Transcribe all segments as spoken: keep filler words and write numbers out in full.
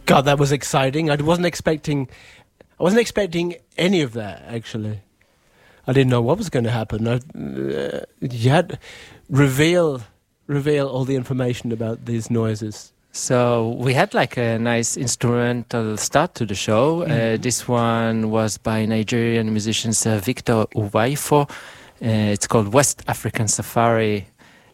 God, that was exciting. I wasn't expecting, I wasn't expecting any of that, actually. I didn't know what was going to happen. I, uh, you had reveal, reveal all the information about these noises. So we had like a nice instrumental start to the show. Mm. Uh, this one was by Nigerian musician Sir Victor Uwaifo. Uh, it's called West African Safari.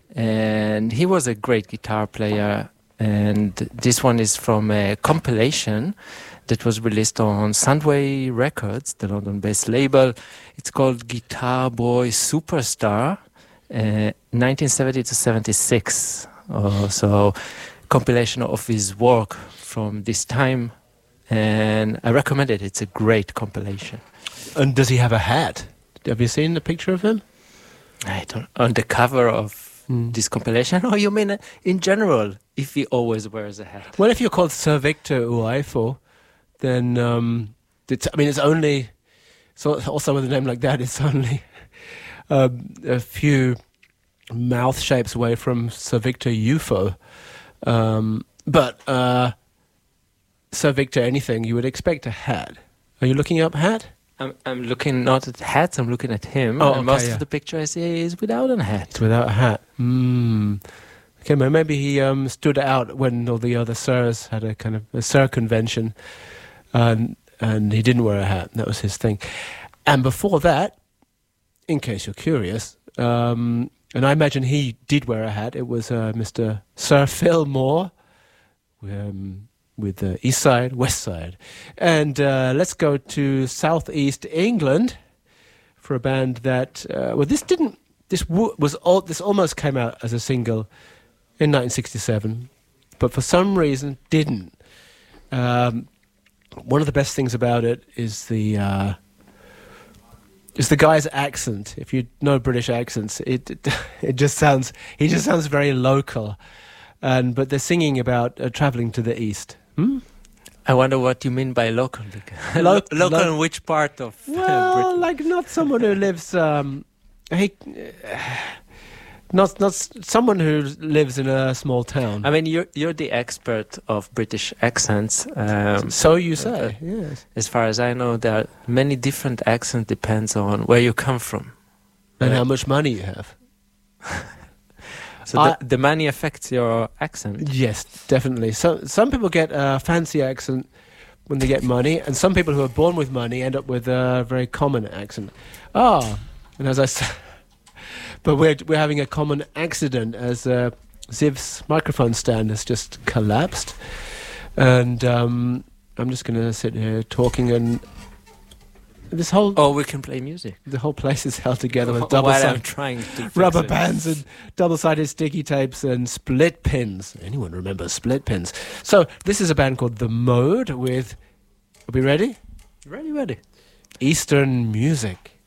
And he was a great guitar player. And this one is from a compilation that was released on Soundway Records, the London-based label. It's called Guitar Boy Superstar, uh, nineteen seventy to seventy-six. Oh, so compilation of his work from this time, and I recommend it. It's a great compilation. And does he have a hat? Have you seen the picture of him? I don't. On the cover of mm. this compilation? Oh, you mean in general? If he always wears a hat? Well, if you're called Sir Victor Uwaifo, then um, it's, I mean, it's only so also with a name like that, it's only um, a few mouth shapes away from Sir Victor Ufo. Um, but uh, Sir Victor, anything you would expect a hat. Are you looking up hat? I'm, I'm looking not at hats. I'm looking at him. Oh, and okay, most yeah. of the picture I see is without a hat. It's without a hat. Hmm. Okay, maybe he um, stood out when all the other sirs had a kind of a sir convention, and and he didn't wear a hat. That was his thing. And before that, in case you're curious. Um, And I imagine he did wear a hat. It was uh, Mister Sir Phil Moore um, with the East Side, West Side. And uh, let's go to Southeast England for a band that, uh, well, this didn't, this w- was all, this almost came out as a single in nineteen sixty-seven, but for some reason didn't. Um, one of the best things about it is the... Uh, It's the guy's accent. If you know British accents, it it, it just sounds he just sounds very local, and but they're singing about uh, traveling to the east. Hmm? I wonder what you mean by local. Lo- local lo- in which part of well, uh, Britain? like not someone who lives. Um, he, uh, not not s- someone who lives in a small town. I mean, you're you're the expert of British accents. Um, so you say, uh, yes. As far as I know, there are many different accents. Depends on where you come from And uh, how much money you have. So I, the, the money affects your accent. Yes, definitely. So some people get a fancy accent when they get money, and some people who are born with money end up with a very common accent. Ah, and as I said, but we're we're having a common accident as uh, Ziv's microphone stand has just collapsed, and um, I'm just going to sit here talking, and this whole Oh, we can play music. the whole place is held together with While I'm double-sided trying to fix rubber it. bands and double-sided sticky tapes and split pins. Anyone remember split pins? So this is a band called The Mode with, are we ready? Ready, ready. Eastern Music.